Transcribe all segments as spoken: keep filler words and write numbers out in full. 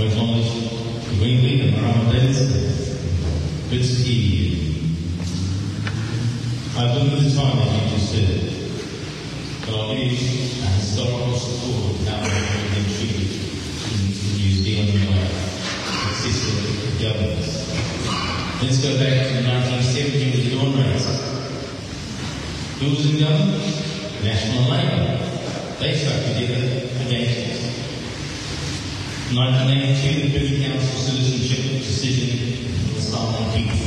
I acknowledge the Green League and Marama Davis. Good to see you. I've looked at the time that you just said, but I'll give you a historical support of how we've been treated in New Zealand by successive governments. Let's go back to nineteen seventy with the Dawn Race. Who was in government? National Labour. They stuck together against us. nineteen eighty-two, the Privy Council citizenship decision for the Samoan people.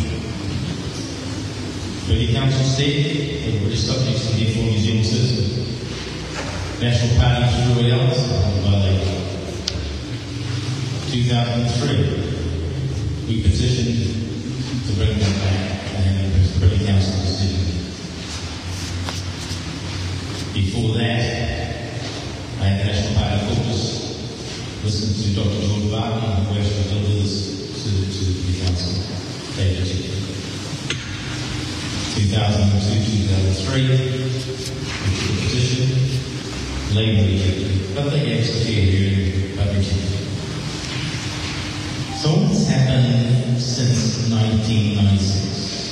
Privy Council said that the British subjects and therefore New Zealand citizens. National Party threw it out by Labour. two thousand three, we petitioned to bring them back and the Privy Council decision. Before that, I had the National Party caucus listen to Doctor George Barton, who actually delivered this to, to the Council. They rejected it. two thousand two, two thousand three, we took a petition, Labour rejected it, but they gave us a fair hearing, but rejected it. So what's happened since nineteen ninety-six?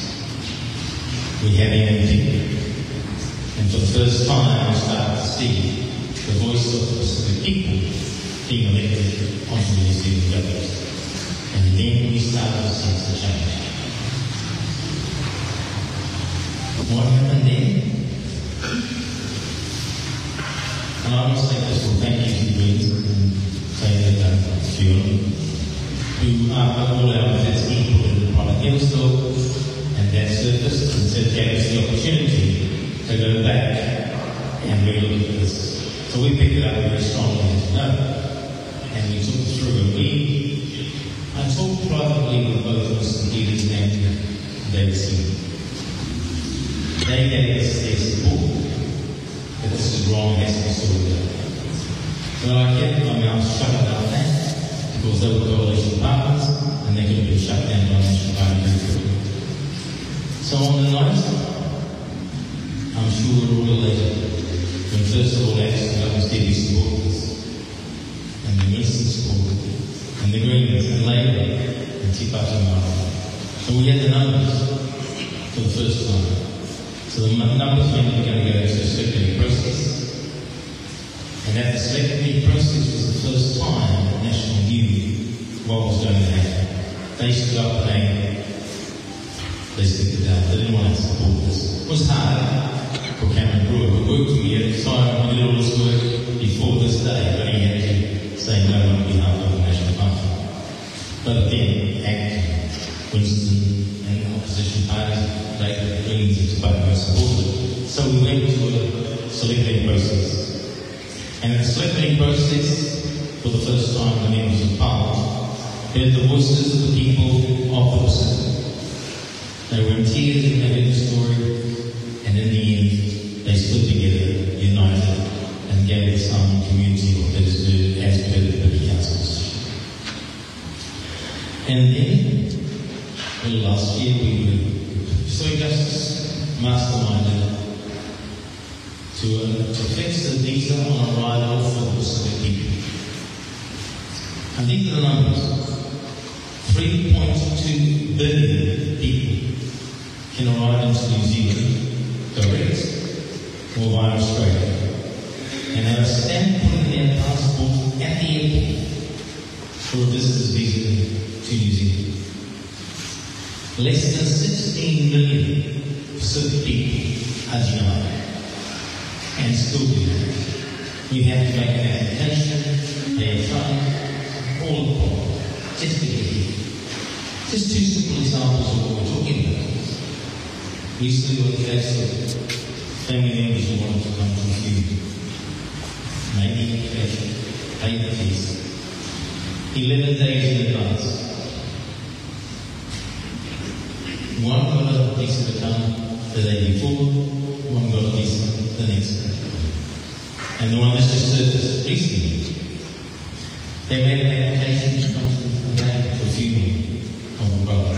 We had an M P. And for the first time, we started to see the voice of the Pacific people being elected onto the New Zealand government. And then we started to sense the change. What happened then? And I must say, first of all, thank you to the Greens and Taylor and Fiona, who are all our efforts equal in the product install, and that surfaced and said gave us the opportunity to go back and relook at this. So we picked it up very strongly, as you know, and we took it through. And we, I talked privately with both Mister Peters and David Singh. They gave us their support that this is wrong, it has to be sorted out. But I kept my mouth shut about that because they were coalition partners and they could have been shut down by National Party very quickly. So on the night, I'm sure we're all elated when first of all Action Government's Deputy supporters and the Winston support and the Greens and Labour and Te Pāti Marae. So we had the numbers for the first time. So the numbers meant we're going to go to a select committee process. And at the select committee process was the first time that National knew what was going to happen. They stood up and they stepped it down. They didn't want to support this. It was hard for Cameron Brewer, who worked with me at the time. We did all this work before this day, but he had to say no on behalf of the National Party. But then, ACT, Winston, and the opposition parties, Labour, the Greens, and Te Pāti were supported. So we went to a select committee process. And in the select committee process, for the first time, the members of Parliament heard the voices of the people of the Pacific. They were in tears when they heard the story, and in the end, they stood together, united, and gave some community what they deserved as per the Privy Council decision. And then, well, last year we were so justice masterminded to, uh, to fix the visa on arrival for the Pacific people. And these are the numbers. three point two billion people can arrive into New Zealand direct or via Australia and have a stamp put in their passport at the airport for a visitor's visa to New Zealand. Less than sixteen million Pacific people are denied and still denied. You have to make an application, pay a fine, all the problem, just to get here. Just two simple examples of what we're talking about. Recently, we had a case of family members who wanted to come to a funeral, made the application, paid the fees, eleven days in advance. One got a visa to come the day before, one got a visa the next day. And the one that's just surfaced recently, they made an application to come to a funeral of a brother.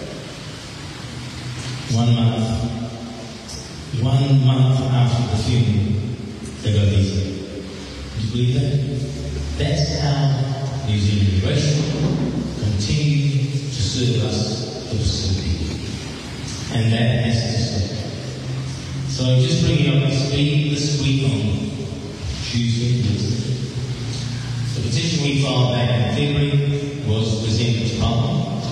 One month, one month after the funeral, they got a visa. Would you believe that? That's how New Zealand immigration, continue to serve us, the Pacific people. And that has to stop. So just bringing up the speed this week on Tuesday, the petition we filed back in February was presented to Parliament.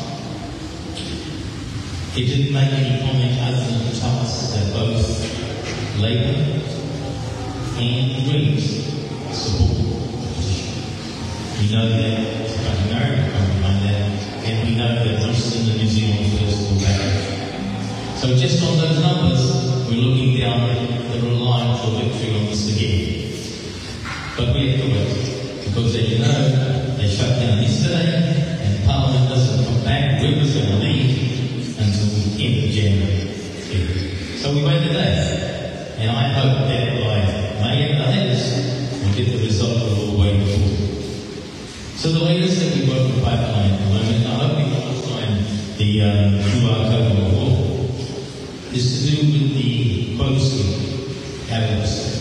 It didn't make any comment other than to tell us that both Labour and the Greens support the petition. We know that it's about America behind that, and we know that most in the New Zealand First will back it. So just on those numbers, we're looking down the reliance for victory on this again. But we have to wait, because as you know, they shut down yesterday, and Parliament doesn't come back. Whoever's going to leave until the end of January. So we wait today, and I hope that by May and the latest, we'll get the result we're all waiting for. So the latest that we've got in the pipeline at the moment, I hope we can find the uh, Q R code on the wall, is to do with the quota scheme out of the state.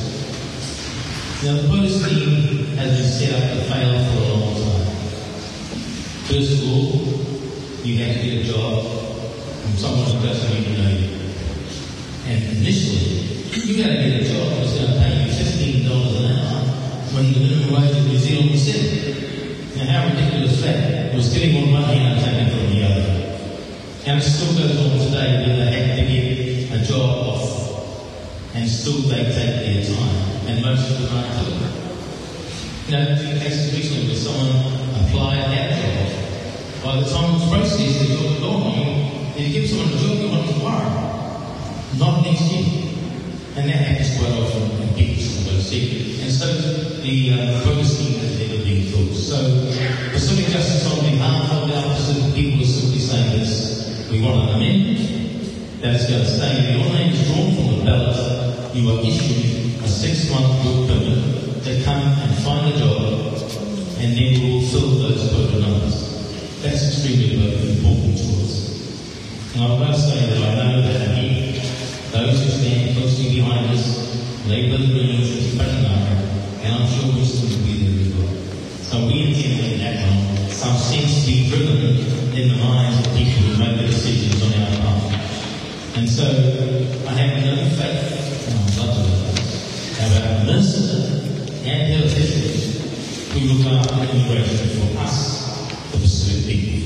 Now the quota scheme has been set up to fail for a long time. First of all, you have to get a job from someone who doesn't even know you. And initially, you got to get a job that's going to pay you fifteen dollars an hour when the minimum wage in New Zealand was seven. Now how ridiculous is that? It was getting more money and taking from the other. And it still goes on today where they have to get a job off and still they take their time. And most of them aren't doing it. You know, in the case recently where someone applied that job, by the time it's processed, the job is gone. If you give someone a job, you want them tomorrow, not next year. And that happens quite often in people still go sick. And so the uh, quota scheme has never been thought. So Pacific Justice on behalf of our Pacific people is simply saying this: we want an amendment that's going to say if your name is drawn from the ballot, you are issued a six-month work permit to come and find a job, and then we will fill those quota numbers. That's extremely important to us. And I must say that I know that here, those who stand closely behind us, Labour, the Greens, and Whananga, and I'm sure Winston will be there as well. So we intend to let that one, some sense be driven in the minds of people who make the decisions on our behalf. And so I have no faith, and I'd love to know about the minister and her officials who look after immigration for us, the Pacific people.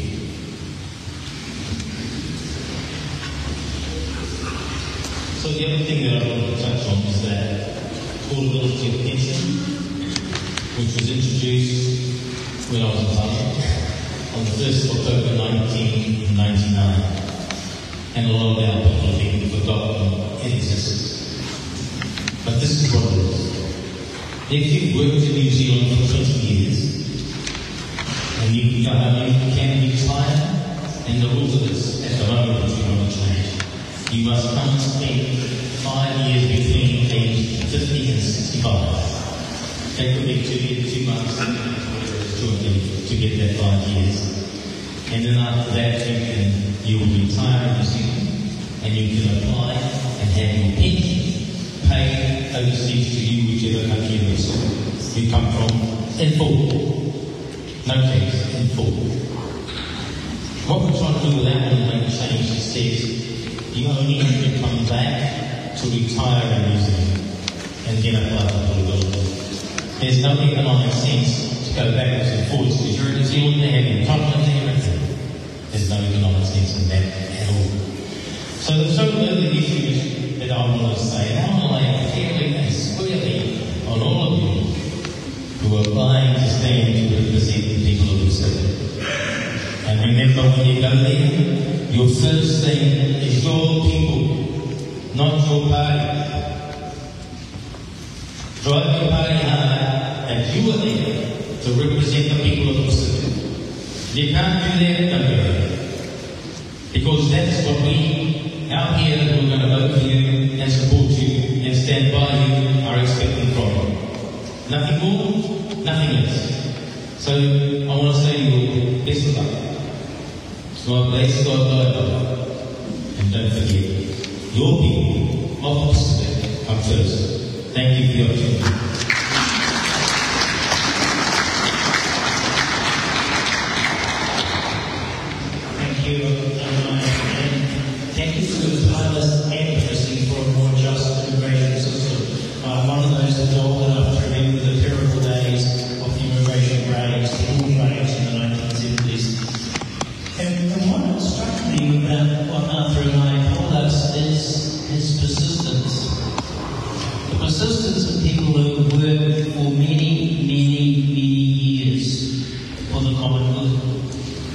So the other thing that I want to touch on is that portability of pension, which was introduced when I was in Parliament on the first of October nineteen ninety-nine. And a lot of our people have been forgotten it exists. But this is what it is. If you've worked in New Zealand for twenty years, and you can go home, you can retire, and the rules of this at the moment which we want to change. You must come and spend five years between age fifty and sixty-five. That could be two years, two months, to get that five years. And then after that, you can you will retire in New Zealand, and you can apply and have your pension paid overseas to you, whichever country you come from, in full. No tax, in full. What we're trying to do with that one is make a change that says you only have to come back to retire in New Zealand and then apply for portability. There's no economic sense to go backwards and forwards because you're in New Zealand, they have your continent and everything. There's no economic sense in that at all. So the sort of the issues that I want to say, and I want to lay out clearly and squarely on all of you who are applying to stand to represent the people of the city. And remember, when you go there, your first thing is your people, not your party. Drive your party hard, and you are there to represent the people of the Pacific. You can't do that, don't do it. Because that's what we, out here, who are going to vote for you and support you and stand by you, are expecting from you. Nothing more, nothing less. So I want to say to you, best of luck. God bless, God guide. And don't forget, your people of the Pacific come first. Thank you for your opportunity.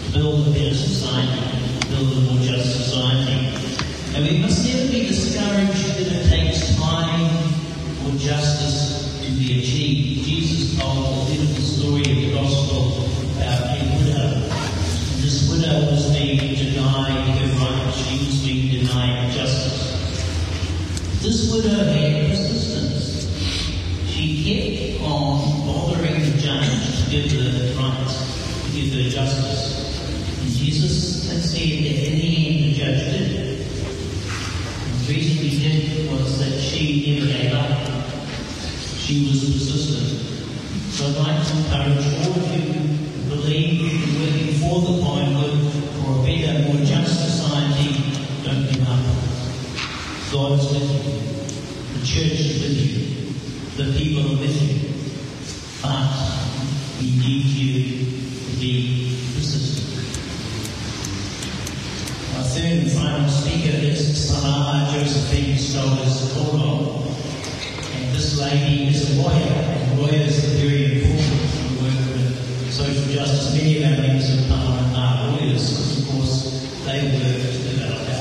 to build a better society, to build a more just society. And we must never be discouraged that it takes time for justice to be achieved. Jesus told the beautiful story of the gospel about a widow. This widow was being denied her right. She was being denied justice. This widow had persistence. She kept on bothering the judge to give her right, to give her justice. And Jesus had said that in the end the judge did. And the reason he did was that she never gave up. She was persistent. So I'd like to encourage all of you who believe in working for the common good, for a better, more just society. Don't give up. God is with you. The church is with you. The people are with you. But we need you to be persistent. Our third and final speaker is Sarah Josephine Stodders-Caldwell. And this lady is a lawyer, and lawyers are very important to work with social justice. Many of our members of Parliament are lawyers, because of course they work to develop our